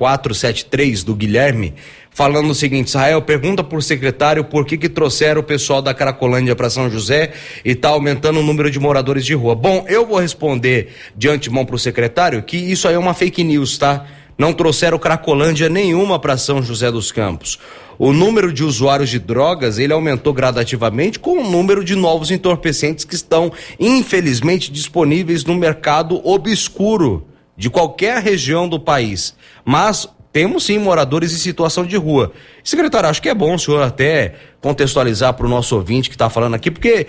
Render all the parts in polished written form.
6473 do Guilherme, falando o seguinte: Israel, pergunta por secretário por que trouxeram o pessoal da Cracolândia para São José e tá aumentando o número de moradores de rua. Bom, eu vou responder de antemão pro secretário que isso aí é uma fake news, tá? Não trouxeram Cracolândia nenhuma para São José dos Campos. O número de usuários de drogas, ele aumentou gradativamente com o número de novos entorpecentes que estão, infelizmente, disponíveis no mercado obscuro de qualquer região do país. Mas temos sim moradores em situação de rua. Secretário, acho que é bom o senhor até contextualizar para o nosso ouvinte que está falando aqui, porque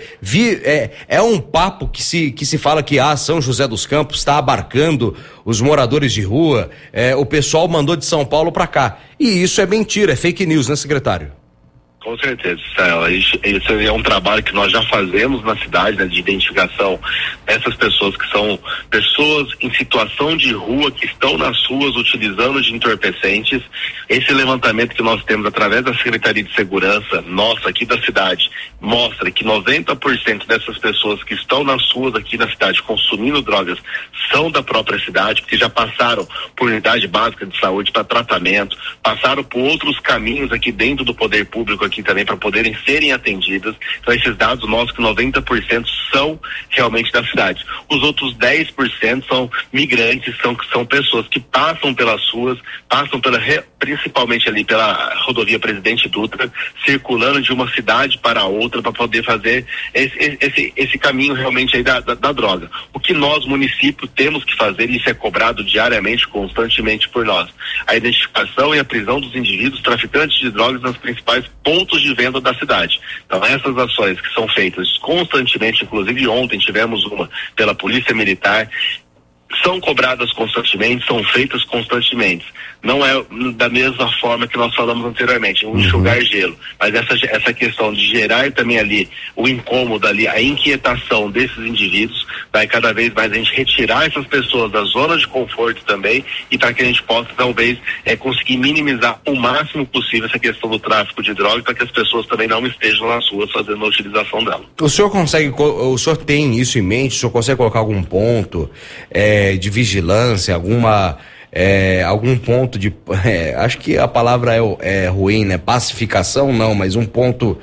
é um papo que se fala que São José dos Campos está abarcando os moradores de rua, o pessoal mandou de São Paulo para cá. E isso é mentira, é fake news, né, secretário? Com certeza, esse é um trabalho que nós já fazemos na cidade, né, de identificação dessas pessoas que são pessoas em situação de rua, que estão nas ruas utilizando de entorpecentes. Esse levantamento que nós temos através da Secretaria de Segurança, nossa, aqui da cidade, mostra que 90% dessas pessoas que estão nas ruas aqui da cidade consumindo drogas são da própria cidade, porque já passaram por unidade básica de saúde para tratamento, passaram por outros caminhos aqui dentro do poder público aqui também para poderem serem atendidas. Então esses dados mostram que 90% são realmente da cidade. Os outros 10% são migrantes, são pessoas que passam pelas ruas, passam principalmente ali pela rodovia Presidente Dutra, circulando de uma cidade para outra para poder fazer esse caminho realmente aí da droga. O que nós, município, temos que fazer, e isso é cobrado diariamente, constantemente por nós: a identificação e a prisão dos indivíduos traficantes de drogas nas principais pontos de venda da cidade. Então essas ações que são feitas constantemente, inclusive ontem tivemos uma pela Polícia Militar, são cobradas constantemente, são feitas constantemente. Não é da mesma forma que nós falamos anteriormente, enxugar gelo, mas essa questão de gerar também ali o incômodo ali, a inquietação desses indivíduos, vai cada vez mais a gente retirar essas pessoas da zona de conforto também, e para que a gente possa talvez conseguir minimizar o máximo possível essa questão do tráfico de drogas, para que as pessoas também não estejam nas ruas fazendo a utilização dela. O senhor tem isso em mente? O senhor consegue colocar algum ponto de vigilância, algum ponto de, acho que a palavra é ruim, né? Pacificação não, mas um ponto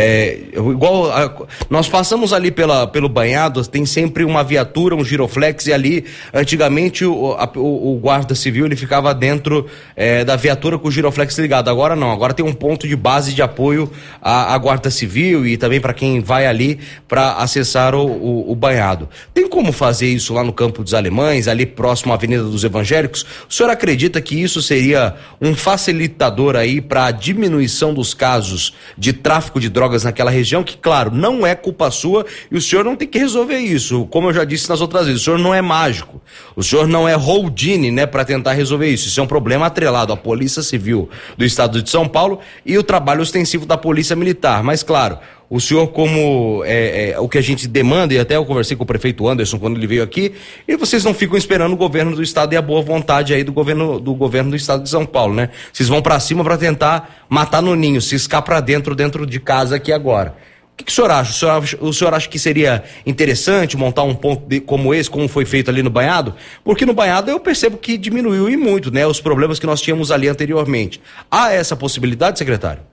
nós passamos ali pelo banhado, tem sempre uma viatura, um giroflex, e ali antigamente o guarda civil ele ficava dentro da viatura com o giroflex ligado. Agora não, agora tem um ponto de base de apoio à guarda civil e também para quem vai ali para acessar o banhado. Tem como fazer isso lá no Campo dos Alemães, ali próximo à Avenida dos Evangélicos? O senhor acredita que isso seria um facilitador aí para a diminuição dos casos de tráfico de drogas naquela região, que, claro, não é culpa sua e o senhor não tem que resolver isso, como eu já disse nas outras vezes, o senhor não é mágico, o senhor não é Houdini, né, para tentar resolver isso. Isso é um problema atrelado à Polícia Civil do Estado de São Paulo e o trabalho ostensivo da Polícia Militar, mas, claro, o senhor, como o que a gente demanda, e até eu conversei com o prefeito Anderson quando ele veio aqui, e vocês não ficam esperando o governo do estado e a boa vontade aí do governo do estado de São Paulo, né? Vocês vão para cima para tentar matar no ninho, ciscar para dentro de casa aqui agora. O que o senhor acha? O senhor acha que seria interessante montar um ponto como esse, como foi feito ali no banhado? Porque no banhado eu percebo que diminuiu e muito, né? Os problemas que nós tínhamos ali anteriormente. Há essa possibilidade, secretário?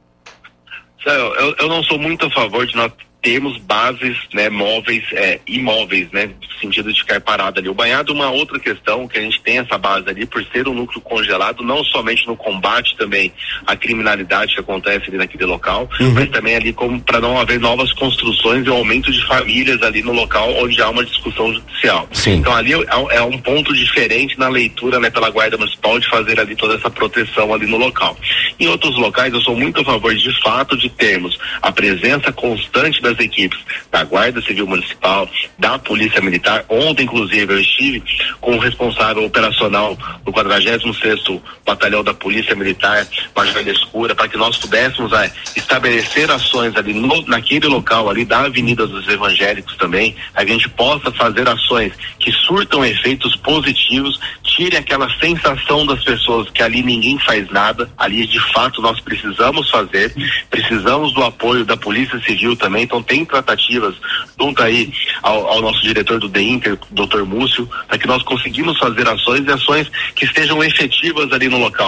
Eu não sou muito a favor de nós termos bases, né, móveis, imóveis, né, no sentido de ficar parado ali. O banhado é uma outra questão, que a gente tem essa base ali por ser um núcleo congelado, não somente no combate também à criminalidade que acontece ali naquele local, mas também ali como para não haver novas construções e o aumento de famílias ali no local onde há uma discussão judicial. Sim. Então ali é um ponto diferente na leitura, né, pela Guarda Municipal, de fazer ali toda essa proteção ali no local. Em outros locais eu sou muito a favor de fato de termos a presença constante das equipes da Guarda Civil Municipal, da Polícia Militar. Ontem, inclusive, eu estive com o responsável operacional do 46º Batalhão da Polícia Militar, Major Escura, para que nós pudéssemos estabelecer ações ali naquele local ali da Avenida dos Evangélicos também, a gente possa fazer ações que surtam efeitos positivos, tirem aquela sensação das pessoas que ali ninguém faz nada, ali de fato nós precisamos fazer, precisamos do apoio da Polícia Civil também. Então tem tratativas junto aí ao nosso diretor do DEINTER, Dr. Múcio, para que nós conseguimos fazer ações que estejam efetivas ali no local.